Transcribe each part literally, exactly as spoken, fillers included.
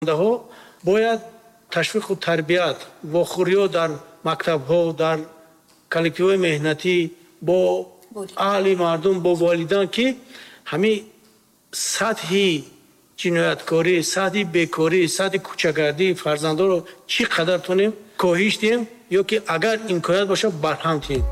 бояд ташвиқу тарбият вохӯриҳо дар мактабҳо, дар коллективҳои меҳнатӣ бо аҳли мардум, бо волидон ки ҳамин сатҳи ҷинояткорӣ, сатҳи бекорӣ, сатҳи кӯчагардии фарзандонро чӣ қадар тунем коҳиш диҳем ё ки агар имконият бошад барҳам диҳем.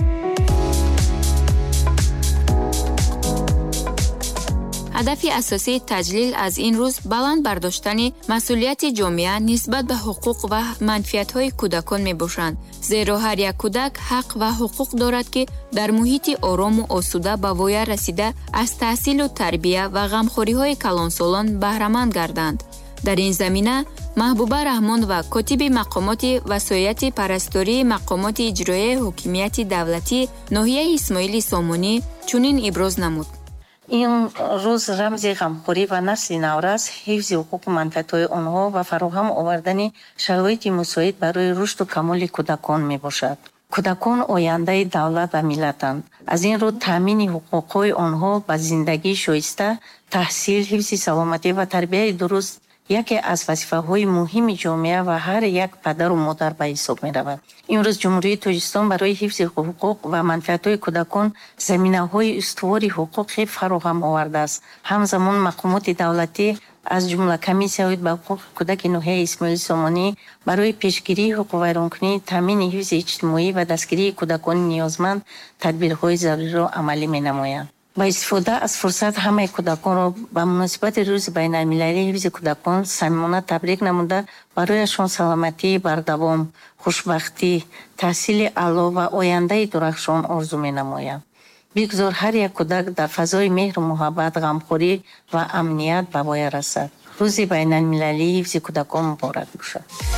ҳадафи асосии таҷлил аз ин рӯз баланд бардоштани масъулияти ҷомеа нисбат ба ҳуқуқ ва манфиатҳои кӯдакон мебошанд, зеро ҳар як кӯдак ҳақ ва ҳуқуқ дорад ки дар муҳити орому осуда ба воя расида аз таҳсилу тарбия ва ғамхориҳои калонсолон баҳраманд гарданд. дар ин замина Маҳбуба Раҳмон ва котиби мақомоти васояти парастории мақомоти иҷроияи ҳокимияти давлатӣ ноҳияи Исмоили Сомонӣ чунин иброз намуд. ин рӯз рамзи ғамхорӣ ва насли наврас, ҳифзи ҳуқуқу манфиатҳои онҳо ва фароҳам овардани шароити мусоид барои рушду камоли кӯдакон мебошад. кӯдакон ояндаи давлат ва миллатанд. аз ин рӯ таъмини ҳуқуқҳои онҳо ба зиндагии шоиста, таҳсил, ҳифзи саломатӣ ва тарбияи дуруст яке аз вазифаҳои муҳими ҷомеа ва ҳар як падару модар ба ҳисоб меравад. имрӯз ҷумҳурии Тоҷикистон барои ҳифзи ҳуқуқ ва манфиатҳои кӯдакон заминаҳои устувори ҳуқуқӣ фароҳам овардааст. ҳамзамон мақомоти давлатӣ аз ҷумла Комиссияи ба ҳуқуқи кӯдаки ноҳияи Исмоили Сомонӣ барои пешгирии ҳуқуқвайронкунӣ, таъмини ҳифзи иҷтимоӣ ва дастгирии кӯдакони ниёзманд тадбирҳои заруриро амалӣ менамоянд. با استفاده از فرصت همه کودکان را به مناسبت روز بین المللی حفظ کودکان صمیمانه تبریک نموده برایشان سلامتی بردوام، خوشبختی، تحصیل اعلی و آینده درخشان آرزو می‌نمایم. بگذار هر یک کودک در فضای مهر و محبت، غمخوری و امنیت به پایان رسد. روز بین المللی حفظ کودکان مبارک باشد.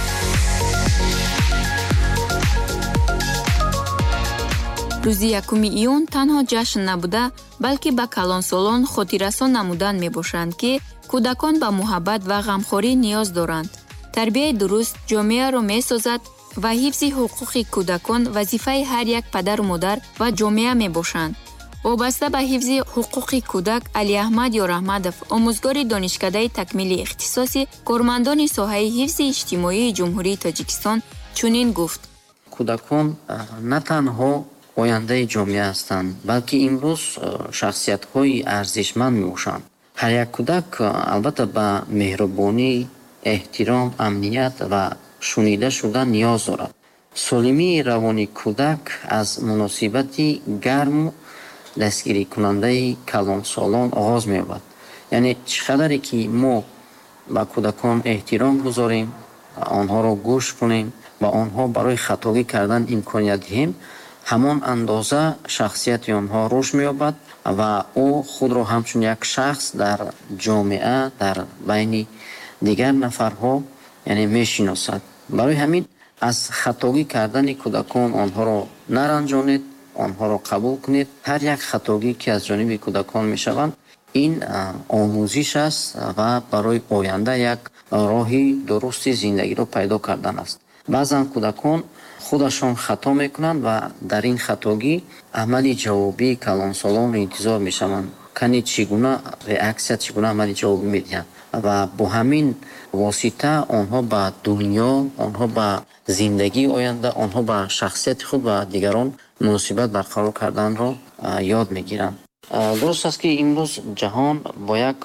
рӯзи якуми июн танҳо ҷашн набуда, балки ба калонсолон хотиррасон намудан мебошанд, ки кӯдакон ба муҳаббат ва ғамхорӣ ниёз доранд. Тарбияи дуруст ҷомеаро месозад ва ҳифзи ҳуқуқи кӯдакон вазифаи ҳар як падару модар ва ҷомеа мебошанд. вобаста ба ҳифзи ҳуқуқи кӯдак, Алиаҳмад Ёраҳмадов, омӯзгори донишкадаи такмили ихтисоси кормандони соҳаи ҳифзи иҷтимоии ҷумҳурии Тоҷикистон чунин гуфт: кӯдакон на танҳо ояндаи ҷомеа ҳастанд, балки имрӯз шахсиятҳои арзишманд мебошанд. ҳар як кӯдак албатта ба меҳрубонӣ, эҳтиром, амният ва шунида шудан ниёз дорад. солимии равони кӯдак аз муносибати гарму дастгирикунандаи калонсолон оғоз меёбад. яъне чӣ қадаре ки мо ба кӯдакон эҳтиром гузорем, онҳоро гӯш кунем ва онҳо барои хатогӣ кардан имконият диҳем, ҳамон андоза шахсияти онҳо рушд меёбад ва ӯ худро ҳамчун як шахс дар ҷомеа, дар байни дигар нафарҳо яъне мешиносад. барои ҳамин аз хатогӣ кардани кӯдакон онҳоро наранҷонед, онҳоро қабул кунед. ҳар як хатогӣ ки аз ҷониби кӯдакон мешаванд, ин омӯзиш аст ва барои оянда як роҳи дурусти зиндагиро пайдо кардан аст. баъзан кӯдакон худашон хато мекунанд ва дар ин хатогӣ амали ҷавобии калонсолонро интизор мешаванд. кани чӣ гуна реаксия, чӣ гуна амали ҷавобӣ медиҳанд ва бо ҳамин восита онҳо ба дунё, онҳо ба зиндагии оянда, онҳо ба шахсияти худ ва дигарон муносибат барқарор карданро ёд мегиранд. дуруст аст ки имрӯз ҷаҳон бо як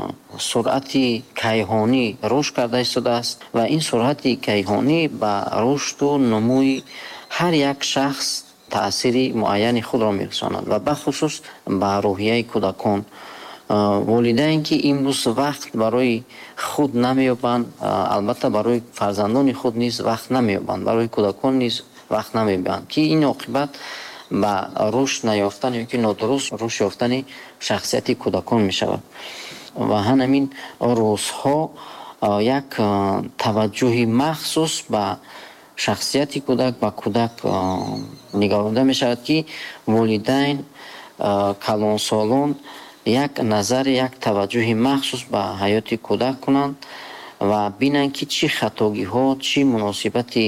суръати кайҳонӣ рушд карда истодааст ва ин суръати кайҳонӣ ба рушду нумӯи ҳар як шахс таъсири муайяни худро мерасонад ва бахусус ба рӯҳияи кӯдакон. волидайн ки имрӯз вақт барои худ намеёбанд, албатта барои фарзандони худ низ вақт намеёбанд, барои кӯдакон низ вақт намеёбанд, ки ин оқибат ба рушд наёфтан ё ки нодуруст рушд ёфтани шахсияти кӯдакон мешавад. ва ҳамин рӯзҳо як таваҷҷӯҳи махсус ба шахсияти кӯдак, ба кӯдак нигоҳида мешавад, ки волидайн, калонсолон як назари, як таваҷҷӯҳи махсус ба ҳаёти кӯдак кунанд ва бинанд ки чӣ хатогиҳо, чӣ муносибати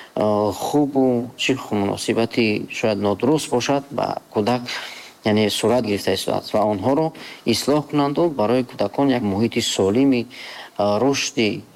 хубу, чӣ муносибати шояд нодуруст бошад ба кӯдак яъне сурат гирифта истодааст ва онҳоро ислоҳ кунанду барои кӯдакон як муҳити солими рушди